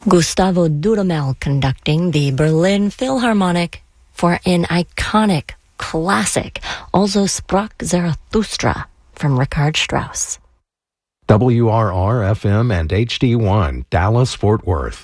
Gustavo Dudamel conducting the Berlin Philharmonic for an iconic classic, Also sprach Zarathustra, from Richard Strauss. WRR-FM and HD1, Dallas-Fort Worth.